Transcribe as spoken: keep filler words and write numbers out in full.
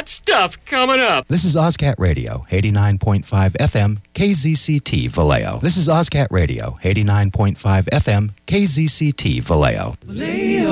hot stuff coming up. This is OzCat Radio, eighty-nine point five F M, K Z C T, Vallejo. This is OzCat Radio, eighty-nine point five F M, K Z C T, Vallejo. Vallejo.